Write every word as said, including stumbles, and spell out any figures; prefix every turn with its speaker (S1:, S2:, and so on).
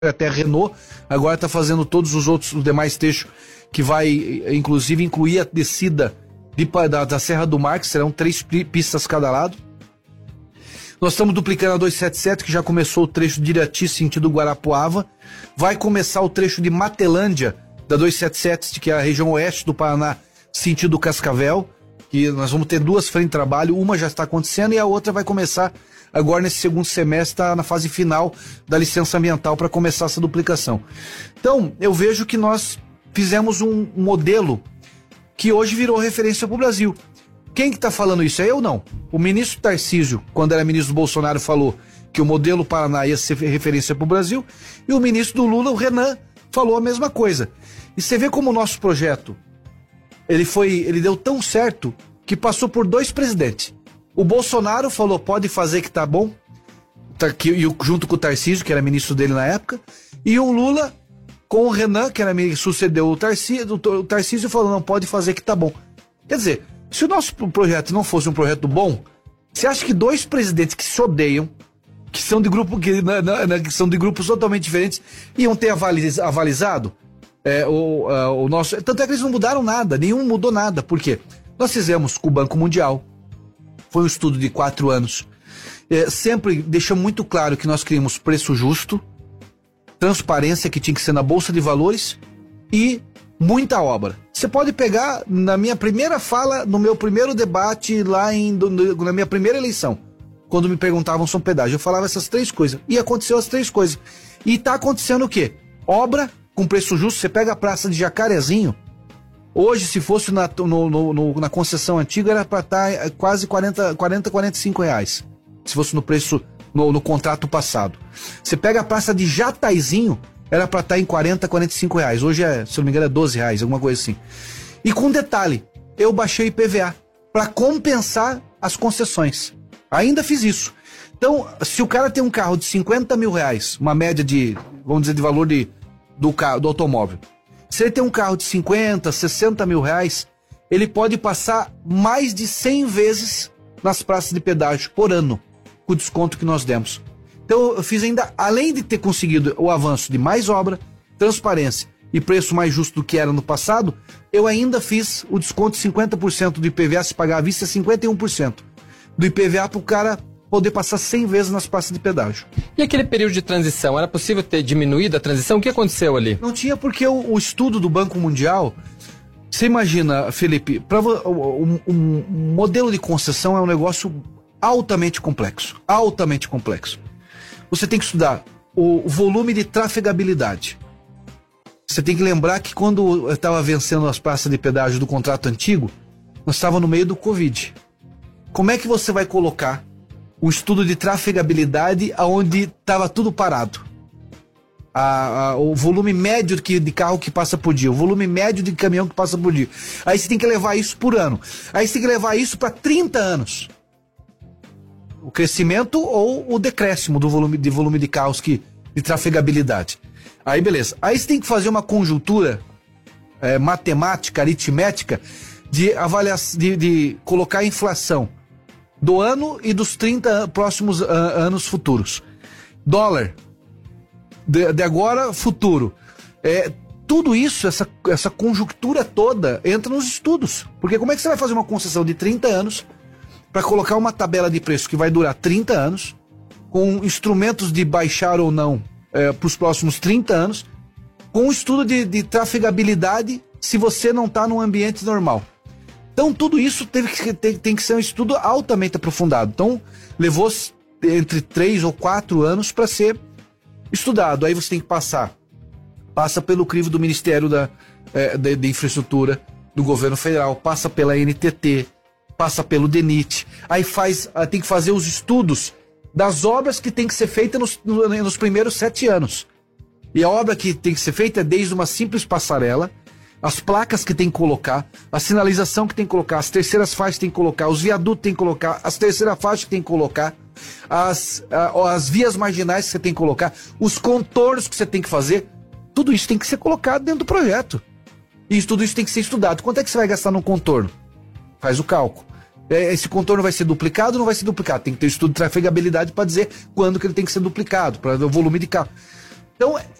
S1: até a Renault, agora está fazendo todos os outros, os demais trechos, que vai, inclusive, incluir a descida de, da, da Serra do Mar, que serão três pistas cada lado. Nós estamos duplicando a duzentos e setenta e sete, que já começou o trecho de Irati, sentido Guarapuava. Vai começar o trecho de Matelândia, da duzentos e setenta e sete, que é a região oeste do Paraná, sentido Cascavel, que nós vamos ter duas frentes de trabalho, uma já está acontecendo e a outra vai começar agora nesse segundo semestre, tá na fase final da licença ambiental para começar essa duplicação. Então, eu vejo que nós fizemos um modelo que hoje virou referência para o Brasil. Quem que está falando isso? É eu não. O ministro Tarcísio, quando era ministro do Bolsonaro, falou que o modelo Paraná ia ser referência para o Brasil, e o ministro do Lula, o Renan, falou a mesma coisa. E você vê como o nosso projeto, ele foi, ele deu tão certo que passou por dois presidentes. O Bolsonaro falou, pode fazer que tá bom, tá, que, junto com o Tarcísio, que era ministro dele na época, e o Lula, com o Renan, que era, sucedeu o Tarcísio, o Tarcísio falou, não, pode fazer que tá bom. Quer dizer, se o nosso projeto não fosse um projeto bom, você acha que dois presidentes que se odeiam, que são de, grupo, que, na, na, que são de grupos totalmente diferentes, iam ter avaliz, avalizado é, o, a, o nosso... Tanto é que eles não mudaram nada, nenhum mudou nada. Por quê? Nós fizemos com o Banco Mundial, foi um estudo de quatro anos, é, sempre deixamos muito claro que nós queríamos preço justo, transparência que tinha que ser na Bolsa de Valores e muita obra. Você pode pegar na minha primeira fala, no meu primeiro debate lá em, na minha primeira eleição, quando me perguntavam sobre pedágio, eu falava essas três coisas, e aconteceu as três coisas. E tá acontecendo o quê? Obra com preço justo. Você pega a praça de Jacarezinho, hoje se fosse na, no, no, no, na concessão antiga era para estar quase quarenta, quarenta, quarenta e cinco reais, se fosse no preço, no, no contrato passado. Você pega a praça de Jataizinho, era para estar em quarenta, quarenta e cinco reais. Hoje é, se eu não me engano, é doze reais, alguma coisa assim. E com detalhe, eu baixei o I P V A para compensar as concessões. Ainda fiz isso. Então, se o cara tem um carro de cinquenta mil reais, uma média de, vamos dizer, de valor de, do, carro, do automóvel. Se ele tem um carro de cinquenta, sessenta mil reais, ele pode passar mais de cem vezes nas praças de pedágio por ano, com o desconto que nós demos. Então eu fiz ainda, além de ter conseguido o avanço de mais obra, transparência e preço mais justo do que era no passado, eu ainda fiz o desconto de cinquenta por cento do I P V A, se pagar à vista, cinquenta e um por cento do I P V A para o cara poder passar cem vezes nas praças de pedágio.
S2: E aquele período de transição, era possível ter diminuído a transição? O que aconteceu ali?
S1: Não tinha, porque o, o estudo do Banco Mundial, você imagina, Felipe, pra, um, um, um modelo de concessão é um negócio altamente complexo, altamente complexo. Você tem que estudar o volume de trafegabilidade. Você tem que lembrar que quando eu estava vencendo as praças de pedágio do contrato antigo, nós estávamos no meio do Covid. Como é que você vai colocar um estudo de trafegabilidade onde estava tudo parado? A, a, o volume médio de, de carro que passa por dia, o volume médio de caminhão que passa por dia. Aí você tem que levar isso por ano. Aí você tem que levar isso para trinta anos. O crescimento ou o decréscimo do volume de, volume de carros que, de trafegabilidade. Aí beleza. Aí você tem que fazer uma conjuntura é, matemática, aritmética, de, avaliar, de, de colocar a inflação do ano e dos trinta próximos uh, anos futuros. Dólar, de, de agora, futuro. É, tudo isso, essa, essa conjuntura toda, entra nos estudos. Porque como é que você vai fazer uma concessão de trinta anos para colocar uma tabela de preço que vai durar trinta anos, com instrumentos de baixar ou não é, para os próximos trinta anos, com um estudo de, de trafegabilidade se você não está num ambiente normal. Então tudo isso teve que, tem, tem que ser um estudo altamente aprofundado. Então levou entre três ou quatro anos para ser estudado. Aí você tem que passar, passa pelo crivo do Ministério da, é, de, de Infraestrutura, do Governo Federal, passa pela N T T, passa pelo DENIT, aí faz, tem que fazer os estudos das obras que tem que ser feitas nos, nos primeiros sete anos. E a obra que tem que ser feita é desde uma simples passarela, as placas que tem que colocar, a sinalização que tem que colocar, as terceiras faixas que tem que colocar, os viadutos que tem que colocar, as terceiras faixas que tem que colocar, as, a, as vias marginais que você tem que colocar, os contornos que você tem que fazer, tudo isso tem que ser colocado dentro do projeto. E tudo isso tem que ser estudado. Quanto é que você vai gastar no contorno? Faz o cálculo. Esse contorno vai ser duplicado ou não vai ser duplicado? Tem que ter estudo de trafegabilidade para dizer quando que ele tem que ser duplicado, para o volume de carro. Então,